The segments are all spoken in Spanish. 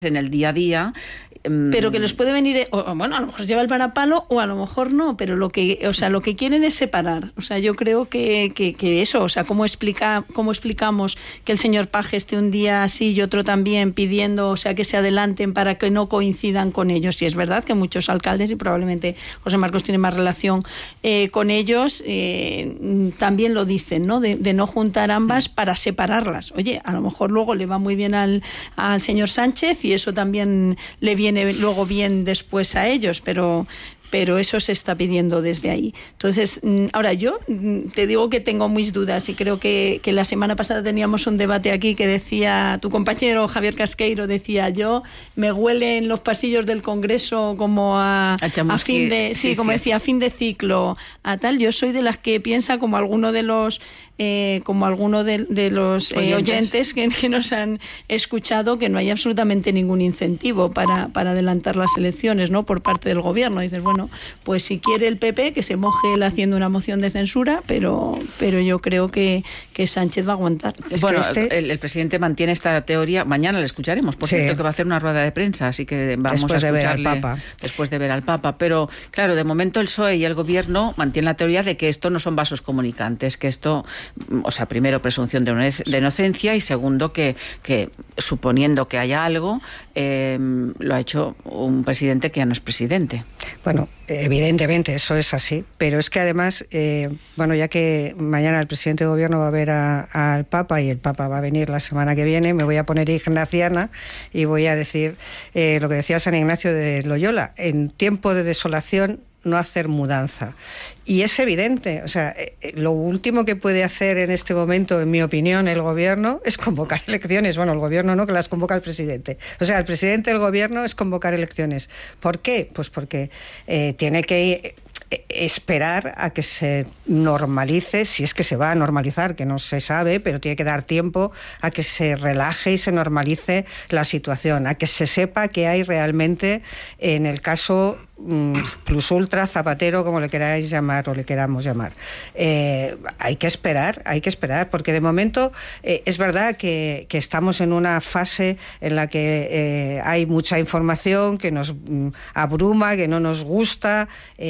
en el día a día. Pero que les puede venir, bueno, a lo mejor lleva el varapalo o a lo mejor no, pero lo que quieren es separar. O sea, yo creo que eso, o sea, cómo explicamos que el señor Paje esté un día así y otro también pidiendo, o sea, que se adelanten para que no coincidan con ellos. Y es verdad que muchos alcaldes, y probablemente José Marcos tiene más relación con ellos, también lo dicen, ¿no? De no juntar ambas para separarlas. Oye, a lo mejor luego le va muy bien al señor Sánchez y eso también le viene luego bien después a ellos, pero eso se está pidiendo desde ahí. Entonces, ahora yo te digo que tengo mis dudas y creo que la semana pasada teníamos un debate aquí que decía, tu compañero Javier Casqueiro decía, yo me huele en los pasillos del Congreso como a fin de, como decía, a fin de ciclo, a tal. Yo soy de las que piensa como alguno de los oyentes que nos han escuchado, que no hay absolutamente ningún incentivo para adelantar las elecciones, ¿no? Por parte del gobierno. Dices, bueno, pues si quiere el PP que se moje él haciendo una moción de censura, pero yo creo que Sánchez va a aguantar. Bueno, el presidente mantiene esta teoría. Mañana le escucharemos, por cierto, que va a hacer una rueda de prensa, así que vamos a escucharle después de ver al Papa. Pero claro, de momento el PSOE y el gobierno mantienen la teoría de que esto no son vasos comunicantes, que esto, o sea, primero presunción de inocencia y segundo que suponiendo que haya algo, lo ha hecho un presidente que ya no es presidente. Bueno, evidentemente eso es así, pero es que además, ya que mañana el presidente de gobierno va a ver al Papa y el Papa va a venir la semana que viene, me voy a poner ignaciana y voy a decir lo que decía San Ignacio de Loyola: en tiempo de desolación no hacer mudanza. Y es evidente, o sea, lo último que puede hacer en este momento, en mi opinión, el gobierno es convocar elecciones. Bueno, el gobierno no, que las convoca el presidente. O sea, el presidente del gobierno es convocar elecciones. ¿Por qué? Pues porque tiene que esperar a que se normalice, si es que se va a normalizar, que no se sabe, pero tiene que dar tiempo a que se relaje y se normalice la situación, a que se sepa que hay realmente, en el caso plus ultra, Zapatero, como le queráis llamar o le queramos llamar. Hay que esperar, porque de momento es verdad que estamos en una fase en la que hay mucha información que nos abruma, que no nos gusta,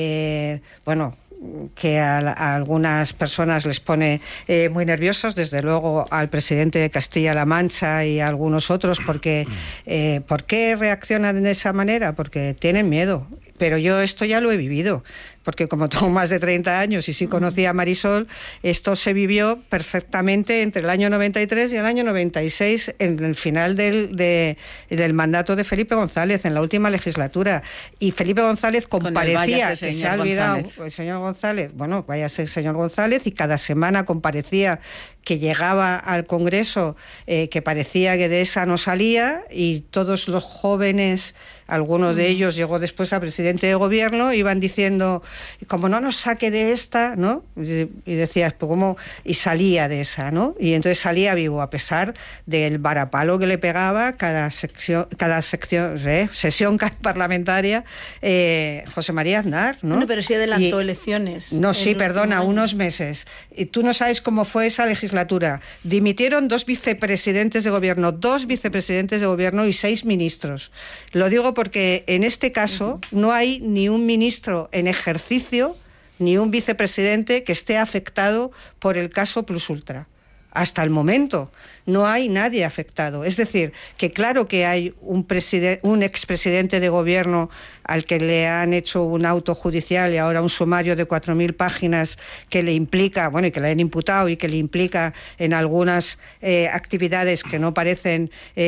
que a algunas personas les pone muy nerviosos, desde luego al presidente de Castilla-La Mancha y a algunos otros, porque ¿por qué reaccionan de esa manera? Porque tienen miedo. Pero yo esto ya lo he vivido, porque como tengo más de 30 años y sí conocí a Marisol, esto se vivió perfectamente entre el año 93 y el año 96, en el final del mandato de Felipe González, en la última legislatura. Y Felipe González comparecía, que se ha olvidado, el señor González, bueno, váyase el señor González, y cada semana comparecía, que llegaba al Congreso, que parecía que de esa no salía, y todos los jóvenes, algunos de ellos llegó después a presidente de gobierno, iban diciendo, como no nos saque de esta, ¿no? Y decías, pues cómo, y salía de esa, ¿no? Y entonces salía vivo, a pesar del varapalo que le pegaba cada sesión parlamentaria, José María Aznar, ¿no? Bueno, pero sí adelantó elecciones. No, sí, perdona, unos meses. Y tú no sabes cómo fue esa legislatura. Dimitieron 2 vicepresidentes de gobierno y 6 ministros. Lo digo porque en este caso no hay ni un ministro en ejercicio ni un vicepresidente que esté afectado por el caso Plus Ultra. Hasta el momento no hay nadie afectado. Es decir, que claro que hay un expresidente de gobierno al que le han hecho un auto judicial y ahora un sumario de 4.000 páginas que le implica, y que le han imputado y que le implica en algunas actividades que no parecen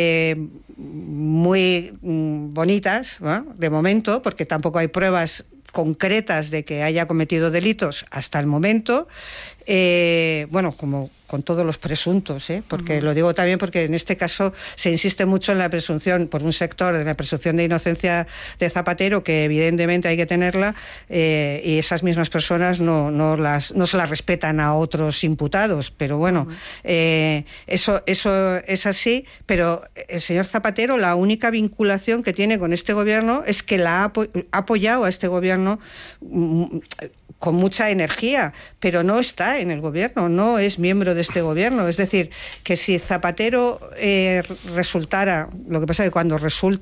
muy bonitas, ¿no? De momento, porque tampoco hay pruebas concretas de que haya cometido delitos hasta el momento, como con todos los presuntos, porque lo digo también porque en este caso se insiste mucho en la presunción, por un sector, de la presunción de inocencia de Zapatero, que evidentemente hay que tenerla, y esas mismas personas no se las respetan a otros imputados, pero bueno, eso es así. Pero el señor Zapatero, la única vinculación que tiene con este gobierno es que la ha apoyado a este gobierno con mucha energía, pero no está en el gobierno, no es miembro de este gobierno. Es decir, que si Zapatero resultara, lo que pasa es que cuando resulta